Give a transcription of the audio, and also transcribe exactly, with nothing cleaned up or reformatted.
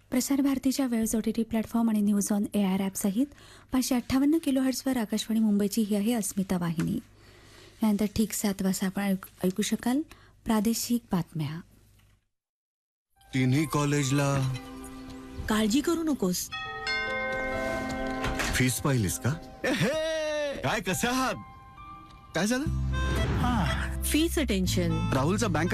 प्रसार भारतीच्या वेळेस ओ टी टी प्लॅटफॉर्म आणि न्यूज ऑन ए आर ॲपसहित पाचशे अठ्ठावन्न किलो हर्ट्सवर आकाशवाणी मुंबईची ही आहे अस्मिता वाहिनी. यानंतर ठीक सात वाजता आपण ऐक- ऐकू शकाल प्रादेशिक बातम्या. तिन्ही कॉलेजला काळजी करू नकोस. फीस पाहिलीस का? काय कसे आहात? काय झालं? फीचं टेन्शन. राहुलचा बँक